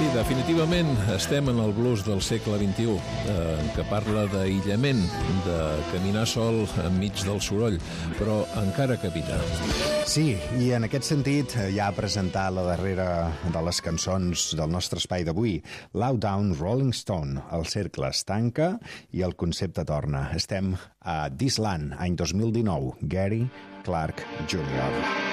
Sí, definitivament estem en el blues del segle XXI, que parla d'aïllament, de caminar sol enmig del soroll, però encara caminar. Sí, i en aquest sentit ja ha presentat la darrera de les cançons del nostre espai d'avui, Loud Down Rolling Stone. El cercle es tanca i el concepte torna. Estem a This Land, any 2019, Gary Clark Jr.